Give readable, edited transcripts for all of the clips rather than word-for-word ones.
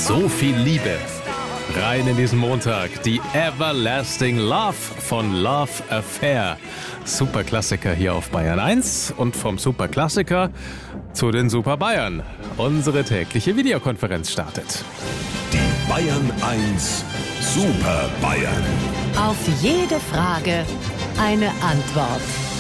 So viel Liebe. Rein in diesen Montag. Die Everlasting Love von Love Affair. Superklassiker hier auf Bayern 1. Und vom Superklassiker zu den Super Bayern. Unsere tägliche Videokonferenz startet. Die Bayern 1 Super Bayern. Auf jede Frage eine Antwort.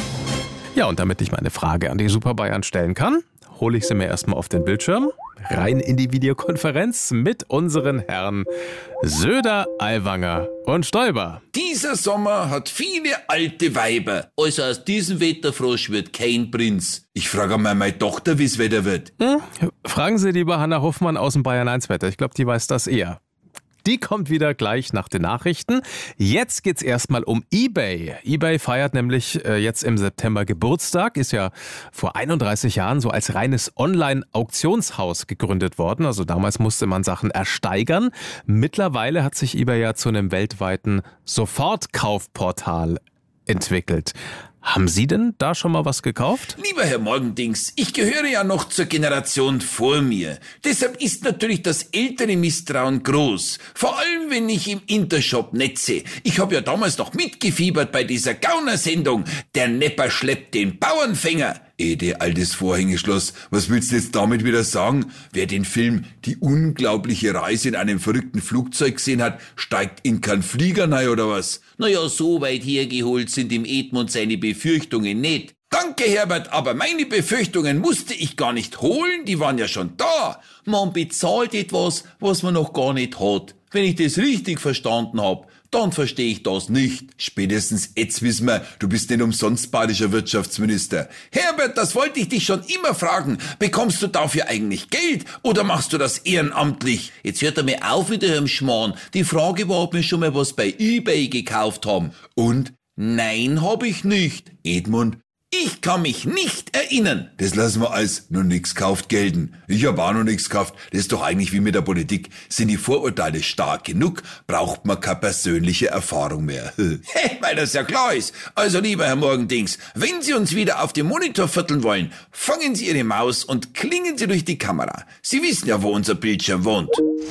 Ja, und damit ich meine Frage an die Super Bayern stellen kann, hole ich sie mir erstmal auf den Bildschirm. Rein in die Videokonferenz mit unseren Herren Söder, Aiwanger und Stoiber. Dieser Sommer hat viele alte Weiber. Also aus diesem Wetterfrosch wird kein Prinz. Ich frage mal meine Tochter, wie's Wetter wird. Fragen Sie lieber Hanna Hoffmann aus dem Bayern 1 Wetter. Ich glaube, die weiß das eher. Die kommt wieder gleich nach den Nachrichten. Jetzt geht's erstmal um eBay. eBay feiert nämlich jetzt im September Geburtstag, ist ja vor 31 Jahren so als reines Online-Auktionshaus gegründet worden. Also damals musste man Sachen ersteigern. Mittlerweile hat sich eBay ja zu einem weltweiten Sofortkaufportal entwickelt. Haben Sie denn da schon mal was gekauft? Lieber Herr Morgendings, ich gehöre ja noch zur Generation vor mir. Deshalb ist natürlich das ältere Misstrauen groß. Vor allem, wenn ich im Intershop netze. Ich habe ja damals noch mitgefiebert bei dieser Gaunersendung. Der Nepper schleppt den Bauernfänger. Altes Vorhängeschloss, was willst du jetzt damit wieder sagen? Wer den Film Die unglaubliche Reise in einem verrückten Flugzeug gesehen hat, steigt in keinen Flieger rein oder was? Naja, so weit hergeholt sind im Edmund seine Befürchtungen nicht. Danke, Herbert, aber meine Befürchtungen musste ich gar nicht holen, die waren ja schon da. Man bezahlt etwas, was man noch gar nicht hat. Wenn ich das richtig verstanden hab, dann verstehe ich das nicht. Spätestens jetzt wissen wir, du bist nicht umsonst bayerischer Wirtschaftsminister. Herbert, das wollte ich dich schon immer fragen. Bekommst du dafür eigentlich Geld oder machst du das ehrenamtlich? Jetzt hört er mir auf mit eurem Schmarrn. Die Frage war, ob wir schon mal was bei eBay gekauft haben. Und? Nein, hab ich nicht. Edmund, ich kann mich nicht erinnern. Das lassen wir als noch nix kauft gelten. Ich hab auch noch nix gekauft. Das ist doch eigentlich wie mit der Politik. Sind die Vorurteile stark genug, braucht man keine persönliche Erfahrung mehr. Weil das ja klar ist. Also lieber Herr Morgendings, wenn Sie uns wieder auf dem Monitor vierteln wollen, fangen Sie Ihre Maus und klingen Sie durch die Kamera. Sie wissen ja, wo unser Bildschirm wohnt.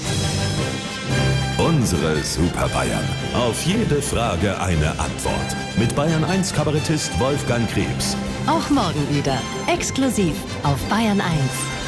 Unsere Super Bayern. Auf jede Frage eine Antwort. Mit Bayern 1 Kabarettist Wolfgang Krebs. Auch morgen wieder. Exklusiv auf Bayern 1.